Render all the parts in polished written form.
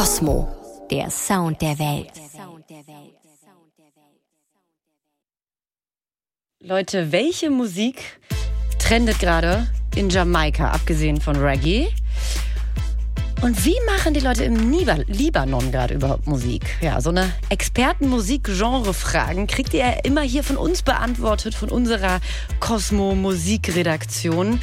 Kosmo, der Sound der Welt. Leute, welche Musik trendet gerade in Jamaika, abgesehen von Reggae? Und wie machen die Leute im Libanon gerade überhaupt Musik? Ja, so eine Experten-Musik-Genre-Fragen kriegt ihr ja immer hier von uns beantwortet, von unserer Kosmo-Musikredaktion.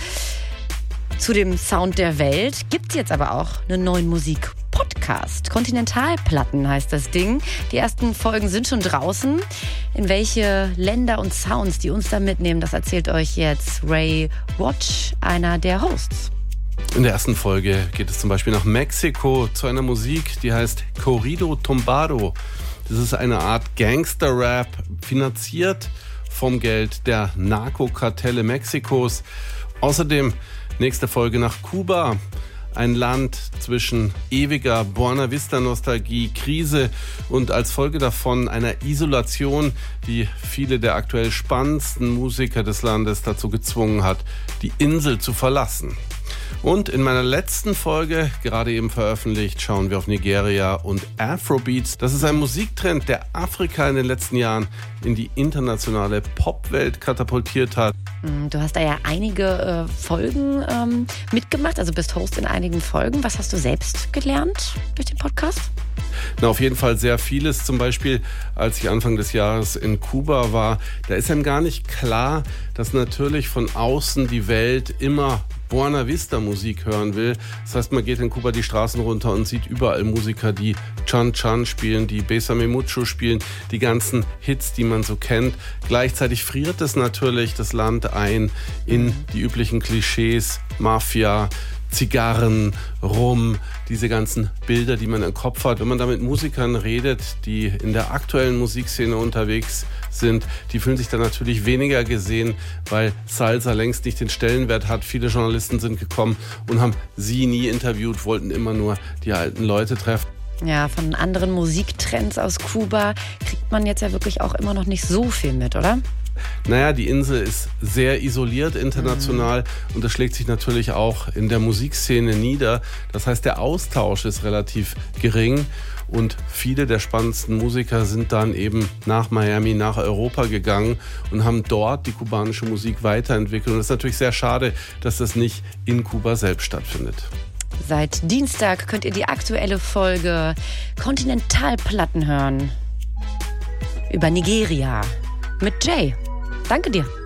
Zu dem Sound der Welt gibt es jetzt aber auch einen neuen Musik-Podcast. Kontinentalplatten heißt das Ding. Die ersten Folgen sind schon draußen. In welche Länder und Sounds die uns da mitnehmen, das erzählt euch jetzt Ray Watch, einer der Hosts. In der ersten Folge geht es zum Beispiel nach Mexiko zu einer Musik, die heißt Corrido Tumbado. Das ist eine Art Gangster-Rap, finanziert vom Geld der Narkokartelle Mexikos. Außerdem nächste Folge nach Kuba, ein Land zwischen ewiger Buena Vista-Nostalgie, Krise und als Folge davon einer Isolation, die viele der aktuell spannendsten Musiker des Landes dazu gezwungen hat, die Insel zu verlassen. Und in meiner letzten Folge, gerade eben veröffentlicht, schauen wir auf Nigeria und Afrobeats. Das ist ein Musiktrend, der Afrika in den letzten Jahren in die internationale Popwelt katapultiert hat. Du hast da ja einige Folgen mitgemacht, also bist Host in einigen Folgen. Was hast du selbst gelernt durch den Podcast? Na, auf jeden Fall sehr vieles. Zum Beispiel, als ich Anfang des Jahres in Kuba war, da ist einem gar nicht klar, dass natürlich von außen die Welt immer Buena Vista Musik hören will. Das heißt, man geht in Kuba die Straßen runter und sieht überall Musiker, die Chan Chan spielen, die Bésame Mucho spielen, die ganzen Hits, die man so kennt. Gleichzeitig friert es natürlich das Land ein in die üblichen Klischees, Mafia, Zigarren, Rum, diese ganzen Bilder, die man im Kopf hat. Wenn man da mit Musikern redet, die in der aktuellen Musikszene unterwegs sind, die fühlen sich dann natürlich weniger gesehen, weil Salsa längst nicht den Stellenwert hat. Viele Journalisten sind gekommen und haben sie nie interviewt, wollten immer nur die alten Leute treffen. Ja, von anderen Musiktrends aus Kuba kriegt man jetzt ja wirklich auch immer noch nicht so viel mit, oder? Naja, die Insel ist sehr isoliert international und das schlägt sich natürlich auch in der Musikszene nieder. Das heißt, der Austausch ist relativ gering und viele der spannendsten Musiker sind dann eben nach Miami, nach Europa gegangen und haben dort die kubanische Musik weiterentwickelt. Und es ist natürlich sehr schade, dass das nicht in Kuba selbst stattfindet. Seit Dienstag könnt ihr die aktuelle Folge Kontinentalplatten hören über Nigeria mit Jay. Danke dir.